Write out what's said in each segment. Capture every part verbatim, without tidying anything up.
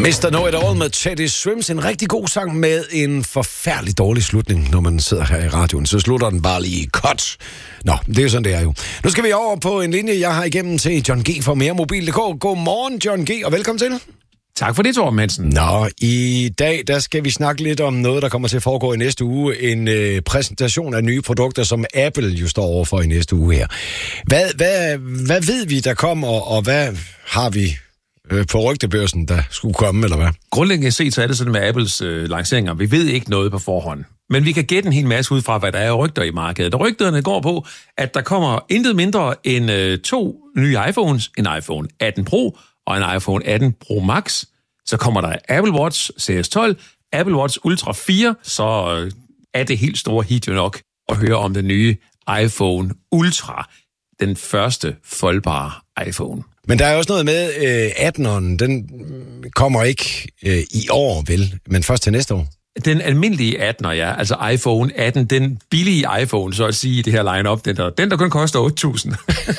mister Know-It-All med Teddy Swims. En rigtig god sang med en forfærdelig dårlig slutning, når man sidder her i radioen. Så slutter den bare lige cut. Nå, det er jo sådan, det er jo. Nu skal vi over på en linje, jeg har igennem til John G. fra mere mobil punktum d k. Godmorgen, John G., og velkommen til. Tak for det, Torben Hansen. Nå, i dag der skal vi snakke lidt om noget, der kommer til at foregå i næste uge. En øh, præsentation af nye produkter, som Apple jo står overfor i næste uge her. Hvad, hvad, hvad ved vi, der kommer, og hvad har vi øh, på rygtebørsen, der skulle komme, eller hvad? Grundlæggende set, så er det sådan med Apples øh, lanceringer. Vi ved ikke noget på forhånd. Men vi kan gætte en hel masse ud fra, hvad der er rygter i markedet. Og rygterne går på, at der kommer intet mindre end øh, to nye iPhones. En iPhone atten Pro og en iPhone atten Pro Max. Så kommer der Apple Watch Series tolv, Apple Watch Ultra fire, så øh, er det helt store hit jo nok at høre om den nye iPhone Ultra. Den første foldbare iPhone. Men der er også noget med øh, atteneren, den kommer ikke øh, i år, vel, men først til næste år. Den almindelige attener, ja, altså iPhone atten, den billige iPhone, så at sige, i det her line-up, den der, den der kun koster otte tusind.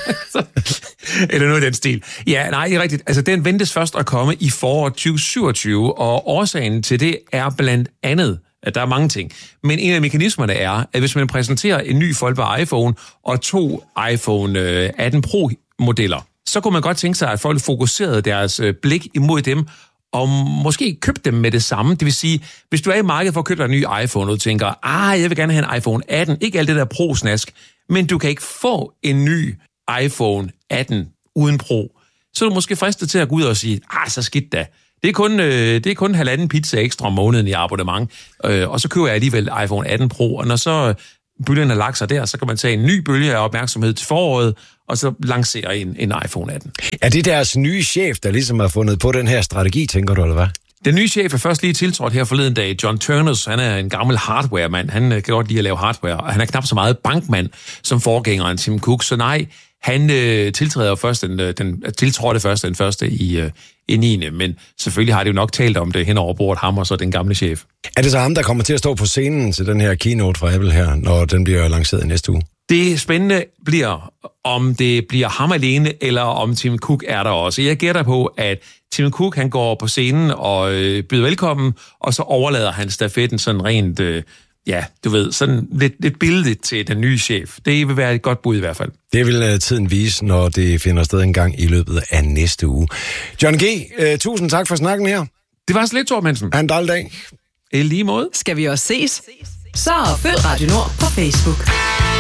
Eller noget i den stil. Ja, nej, det er rigtigt. Altså, den ventes først at komme i foråret tyve syvogtyve, og årsagen til det er blandt andet, at der er mange ting. Men en af mekanismerne er, at hvis man præsenterer en ny foldbar iPhone og to iPhone atten Pro-modeller, så kunne man godt tænke sig, at folk fokuserede deres blik imod dem, og måske købe dem med det samme. Det vil sige, hvis du er i markedet for at købe dig en ny iPhone, og du tænker, ah, jeg vil gerne have en iPhone atten, ikke alt det der Pro-snask, men du kan ikke få en ny iPhone atten uden Pro, så er du måske fristet til at gå ud og sige, ah, så skidt da. Det er kun, øh, det er kun halvanden pizza ekstra om måneden i abonnement, øh, og så køber jeg alligevel iPhone atten Pro, og når så bølgen har lagt sig der, så kan man tage en ny bølge af opmærksomhed til foråret, og så lancere en, en iPhone atten. Er det deres nye chef, der ligesom har fundet på den her strategi, tænker du, eller hvad? Den nye chef er først lige tiltrådt her forleden dag. John Ternus, han er en gammel hardware-mand. Han kan godt lide at lave hardware, og han er knap så meget bankmand som forgængeren Tim Cook. Så nej, han øh, tiltræder først den, den tiltrådte først den første i, øh, i niende Men selvfølgelig har de jo nok talt om det hen over bordet, ham og så den gamle chef. Er det så ham, der kommer til at stå på scenen til den her keynote fra Apple her, når den bliver lanceret i næste uge? Det spændende bliver, om det bliver ham alene, eller om Tim Cook er der også. Jeg gætter på, at Tim Cook han går på scenen og øh, byder velkommen, og så overlader han stafetten sådan rent, øh, ja, du ved, sådan lidt, lidt billedet til den nye chef. Det vil være et godt bud i hvert fald. Det vil uh, tiden vise, når det finder sted en gang i løbet af næste uge. John G., uh, tusind tak for snakken her. Det var så lidt, Torben Hansen. Ha' en dejlig dag. I lige måde. Skal vi også ses? Så følg Radio Nord på Facebook.